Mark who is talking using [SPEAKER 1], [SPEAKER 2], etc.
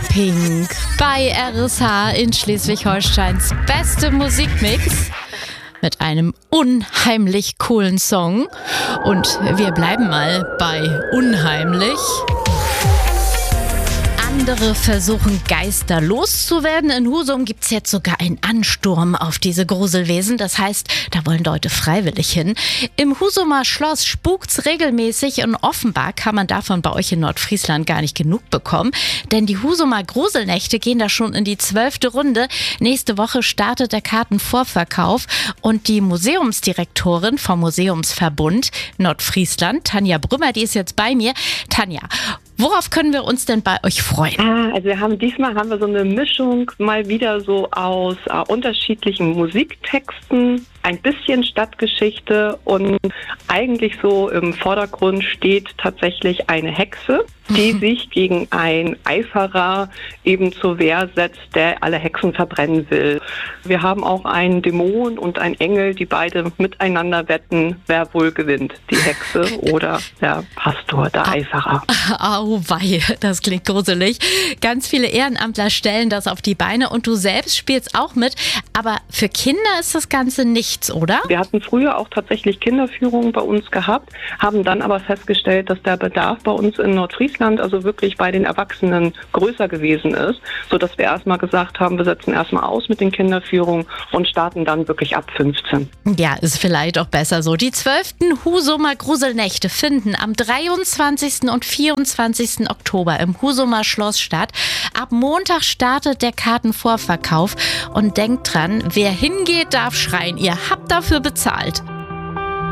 [SPEAKER 1] Pink bei RSH in Schleswig-Holsteins beste Musikmix mit einem unheimlich coolen Song. Und wir bleiben mal bei unheimlich. Andere versuchen Geister loszuwerden. In Husum gibt es jetzt sogar einen Ansturm auf diese Gruselwesen. Das heißt, da wollen Leute freiwillig hin. Im Husumer Schloss spukt's regelmäßig und offenbar kann man davon bei euch in Nordfriesland gar nicht genug bekommen. Denn die Husumer Gruselnächte gehen da schon in die 12. Runde. Nächste Woche startet der Kartenvorverkauf und die Museumsdirektorin vom Museumsverbund Nordfriesland, Tanja Brümmer, die ist jetzt bei mir. Tanja, worauf können wir uns denn bei euch freuen?
[SPEAKER 2] Also diesmal haben wir so eine Mischung mal wieder so aus unterschiedlichen Musiktexten, ein bisschen Stadtgeschichte und eigentlich so im Vordergrund steht tatsächlich eine Hexe, die sich gegen einen Eiferer eben zur Wehr setzt, der alle Hexen verbrennen will. Wir haben auch einen Dämon und einen Engel, die beide miteinander wetten, wer wohl gewinnt, die Hexe oder der Pastor, der Eiferer.
[SPEAKER 1] Auweih, das klingt gruselig. Ganz viele Ehrenamtler stellen das auf die Beine und du selbst spielst auch mit. Aber für Kinder ist das Ganze nichts, oder?
[SPEAKER 2] Wir hatten früher auch tatsächlich Kinderführungen bei uns gehabt, haben dann aber festgestellt, dass der Bedarf bei uns in Nordfriesland also wirklich bei den Erwachsenen größer gewesen ist, sodass wir erstmal gesagt haben, wir setzen erstmal aus mit den Kinderführungen und starten dann wirklich ab 15.
[SPEAKER 1] Ja, ist vielleicht auch besser so. Die 12. Husumer Gruselnächte finden am 23. und 24. Oktober im Husumer Schloss statt. Ab Montag startet der Kartenvorverkauf und denkt dran, wer hingeht, darf schreien. Ihr habt dafür bezahlt.